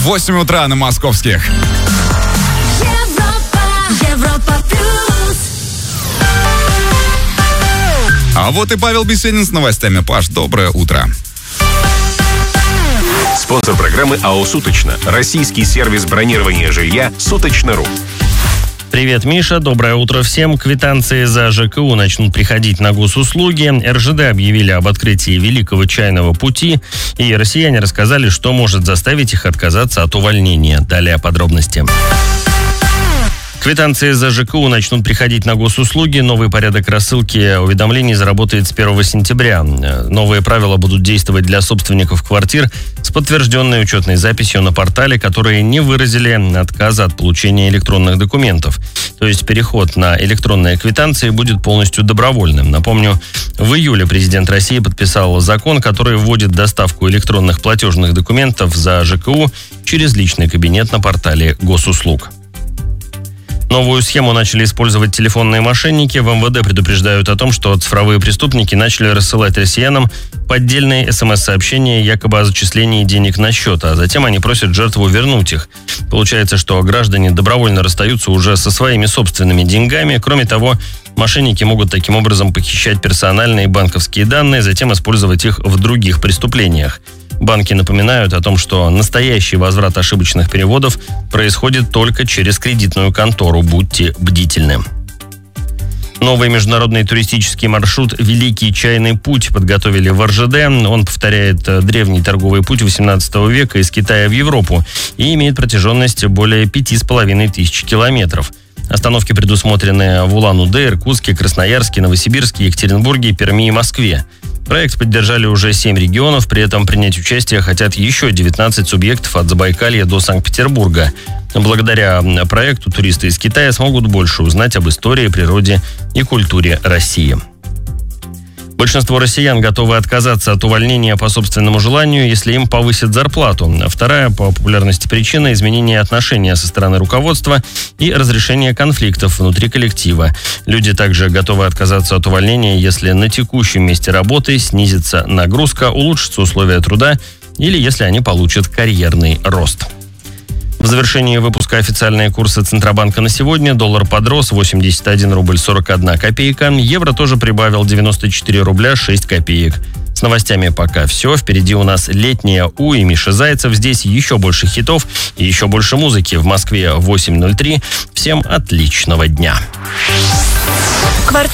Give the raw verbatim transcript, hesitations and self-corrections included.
восемь утра на московских. А вот и Павел Беседин с новостями. Паш, доброе утро. Спонсор программы АО «Суточно». Российский сервис бронирования жилья «Суточно.ру». Привет, Миша. Доброе утро всем. Квитанции за ЖКУ начнут приходить на госуслуги. эр жэ дэ объявили об открытии Великого чайного пути. И россияне рассказали, что может заставить их отказаться от увольнения. Далее подробности. Квитанции за ЖКУ начнут приходить на госуслуги. Новый порядок рассылки уведомлений заработает с первого сентября. Новые правила будут действовать для собственников квартир с подтвержденной учетной записью на портале, которые не выразили отказа от получения электронных документов. То есть переход на электронные квитанции будет полностью добровольным. Напомню, в июле президент России подписал закон, который вводит доставку электронных платежных документов за ЖКУ через личный кабинет на портале госуслуг. Новую схему начали использовать телефонные мошенники. В эм вэ дэ предупреждают о том, что цифровые преступники начали рассылать россиянам поддельные эс эм эс-сообщения якобы о зачислении денег на счет, а затем они просят жертву вернуть их. Получается, что граждане добровольно расстаются уже со своими собственными деньгами. Кроме того, мошенники могут таким образом похищать персональные банковские данные, затем использовать их в других преступлениях. Банки напоминают о том, что настоящий возврат ошибочных переводов происходит только через кредитную контору. Будьте бдительны. Новый международный туристический маршрут «Великий чайный путь» подготовили в эр жэ дэ. Он повторяет древний торговый путь восемнадцатого века из Китая в Европу и имеет протяженность более пяти с половиной тысяч километров. Остановки предусмотрены в Улан-Удэ, Иркутске, Красноярске, Новосибирске, Екатеринбурге, Перми и Москве. Проект поддержали уже семь регионов, при этом принять участие хотят еще девятнадцать субъектов от Забайкалья до Санкт-Петербурга. Благодаря проекту туристы из Китая смогут больше узнать об истории, природе и культуре России. Большинство россиян готовы отказаться от увольнения по собственному желанию, если им повысят зарплату. Вторая по популярности причина – изменение отношения со стороны руководства и разрешение конфликтов внутри коллектива. Люди также готовы отказаться от увольнения, если на текущем месте работы снизится нагрузка, улучшатся условия труда или если они получат карьерный рост. В завершении выпуска официальные курсы Центробанка на сегодня. Доллар подрос восемьдесят один рубль сорок одна копейка. Евро тоже прибавил девяносто четыре рубля шесть копеек. С новостями пока все. Впереди у нас летняя У и Миша Зайцев. Здесь еще больше хитов и еще больше музыки. В Москве восемь ноль три. Всем отличного дня.